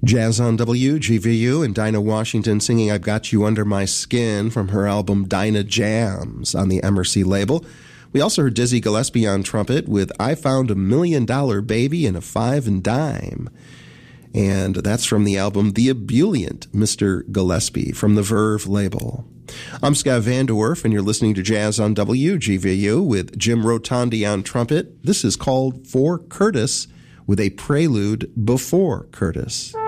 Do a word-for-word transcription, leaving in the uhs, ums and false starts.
Jazz on W G V U and Dinah Washington singing I've Got You Under My Skin from her album Dinah Jams on the M R C label. We also heard Dizzy Gillespie on trumpet with I Found a Million Dollar Baby and a Five and Dime. And that's from the album The Ebullient Mister Gillespie from the Verve label. I'm Scott Van Dorf, and you're listening to Jazz on W G V U with Jim Rotondi on trumpet. This is called For Curtis with a prelude before Curtis.